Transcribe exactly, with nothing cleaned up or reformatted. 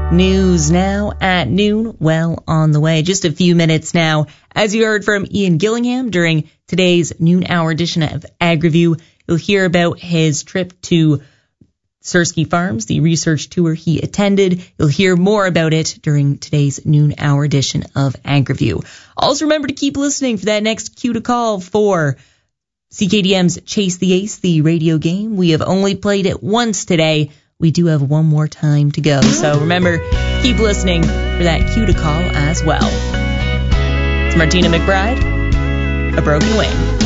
News now at noon, well on the way. Just a few minutes now. As you heard from Ian Gillingham during today's noon hour edition of AgriView, you'll hear about his trip to Sersky Farms, the research tour he attended. You'll hear more about it during today's noon hour edition of AgriView. Also remember to keep listening for that next cue to call for C K D M's Chase the Ace, the radio game. We have only played it once today. We do have one more time to go. So remember, keep listening for that cue to call as well. It's Martina McBride, A Broken Wing.